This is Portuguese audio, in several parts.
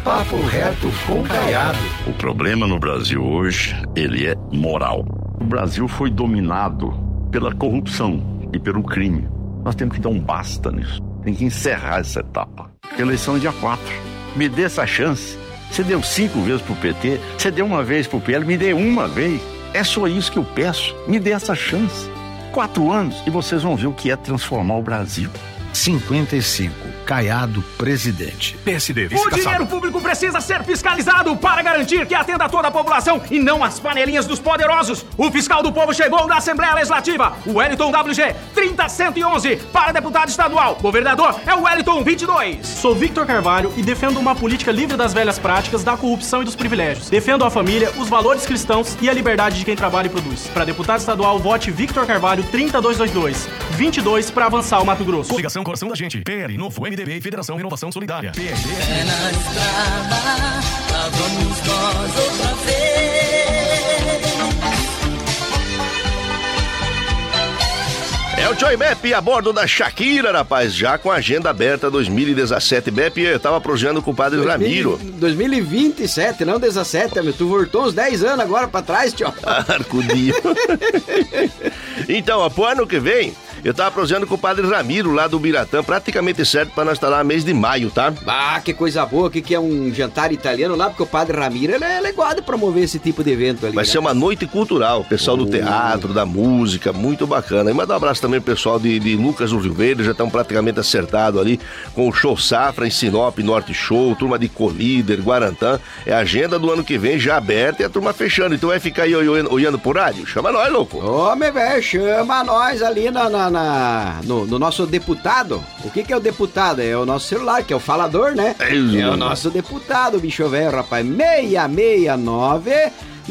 Papo reto com Caiado. O problema no Brasil hoje, ele é moral. O Brasil foi dominado pela corrupção e pelo crime. Nós temos que dar um basta nisso. Tem que encerrar essa etapa. A eleição é dia 4. Me dê essa chance. Você deu 5 vezes pro PT, você deu uma vez pro PL, me dê uma vez. É só isso que eu peço. Me dê essa chance. 4 anos e vocês vão ver o que é transformar o Brasil. 55. Caiado, presidente. PSD, o dinheiro público precisa ser fiscalizado para garantir que atenda a toda a população e não as panelinhas dos poderosos. O fiscal do povo chegou na Assembleia Legislativa, o Wellington WG 30111, para deputado estadual. Governador é o Wellington 22. Sou Victor Carvalho e defendo uma política livre das velhas práticas, da corrupção e dos privilégios. Defendo a família, os valores cristãos e a liberdade de quem trabalha e produz. Para deputado estadual, vote Victor Carvalho 30222. 22 para avançar o Mato Grosso. Coligação Coração da Gente, PL, Novo, MDB e Federação Renovação Solidária. PRD. É na estrada, lá vamos nós outra vez. É o Joy Bep a bordo da Shakira, rapaz, já com a agenda aberta 2017. Bep, eu tava projetando com o padre Ramiro. 2027, não 17, amigo. Tu voltou uns 10 anos agora pra trás, tio. Arcudinho. Então, pro ano que vem, eu tava projetando com o padre Ramiro lá do Biratã, praticamente certo pra nós estar lá mês de maio, tá? Ah, que coisa boa, que é um jantar italiano lá, porque o padre Ramiro, ele gosta de promover esse tipo de evento ali. Vai ser uma noite cultural, pessoal do teatro, da música, muito bacana. E mandar um abraço também pro pessoal de Lucas do Rio Verde, já estão praticamente acertados ali com o Show Safra em Sinop, Norte Show, turma de Colíder, Guarantã. É a agenda do ano que vem já aberta e a turma fechando. Então vai ficar aí olhando por rádio? Chama nós, louco. Homem, velho, chama nós ali no nosso deputado. O que é o deputado? É o nosso celular, que é o falador, né? É o nosso deputado, bicho velho, rapaz. 669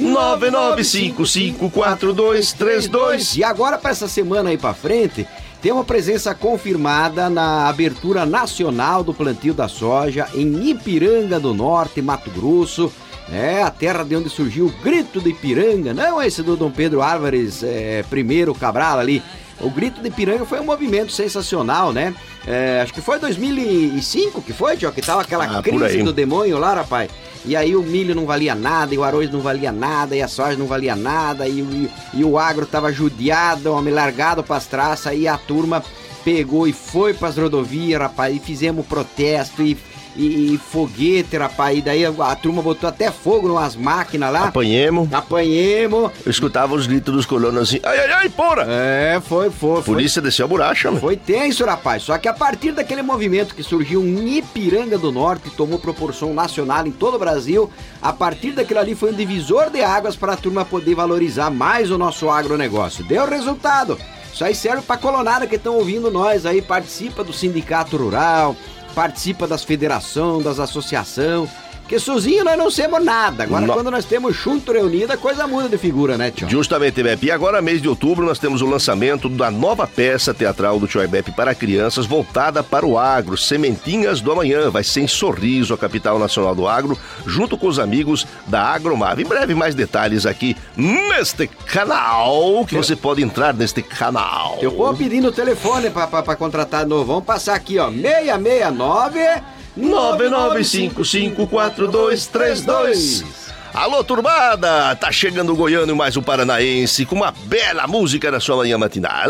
99554232. E agora, pra essa semana aí pra frente, tem uma presença confirmada na abertura nacional do plantio da soja em Ipiranga do Norte, Mato Grosso. É, a terra de onde surgiu o Grito de Ipiranga, não esse do Dom Pedro Álvares I Cabral ali. O Grito de Ipiranga foi um movimento sensacional, né? Acho que foi 2005 que foi, tio, que tava aquela crise do demônio lá, rapaz. E aí o milho não valia nada, e o arroz não valia nada, e a soja não valia nada, e o agro tava judiado, homem, largado pras traças, e a turma pegou e foi pras rodovias, rapaz, e fizemos protesto, e foguete, rapaz, e daí a turma botou até fogo nas máquinas lá. Apanhemos. Eu escutava os gritos dos colonos assim, ai, porra! Foi. Polícia desceu a buracha, mano. Foi tenso, rapaz, só que a partir daquele movimento que surgiu em Ipiranga do Norte, tomou proporção nacional em todo o Brasil, a partir daquilo ali foi um divisor de águas para a turma poder valorizar mais o nosso agronegócio. Deu resultado. Isso aí serve pra colonada que estão ouvindo nós aí, participa do sindicato rural, participa das federações, das associações, porque sozinho nós não somos nada. Agora quando nós temos junto reunido, a coisa muda de figura, né, tio? Justamente, Bep. E agora, mês de outubro, nós temos o lançamento da nova peça teatral do Tio Bep para crianças, voltada para o agro, Sementinhas do Amanhã. Vai ser em Sorriso, a capital nacional do agro, junto com os amigos da Agromave. Em breve, mais detalhes aqui neste canal, que você pode entrar neste canal. Eu vou pedir no telefone pra contratar de novo. Vamos passar aqui, ó, 669 99554232. Alô, turbada! Tá chegando o goiano e mais o paranaense com uma bela música na sua manhã matinal.